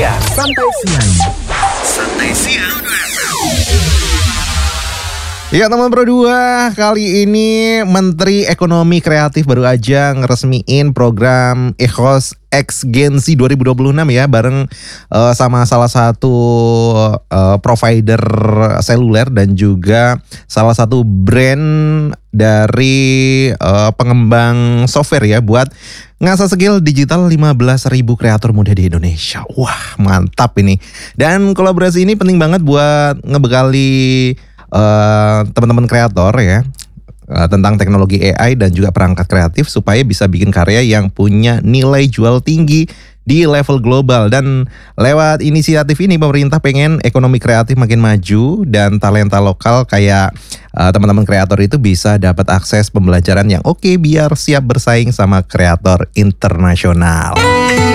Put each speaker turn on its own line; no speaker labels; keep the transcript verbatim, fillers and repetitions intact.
siang. Santai siang. Santai siang.
Ya teman Pro dua, kali ini Menteri Ekonomi Kreatif baru aja ngeresmiin program E-Host X Gen Z dua ribu dua puluh enam ya, bareng uh, sama salah satu uh, provider seluler dan juga salah satu brand dari uh, pengembang software ya, buat ngasah skill digital lima belas ribu kreator muda di Indonesia. Wah, mantap ini. Dan kolaborasi ini penting banget buat ngebekali Uh, teman-teman kreator ya uh, tentang teknologi A I dan juga perangkat kreatif supaya bisa bikin karya yang punya nilai jual tinggi di level global. Dan lewat inisiatif ini pemerintah pengen ekonomi kreatif makin maju dan talenta lokal kayak uh, teman-teman kreator itu bisa dapat akses pembelajaran yang oke biar siap bersaing sama kreator internasional.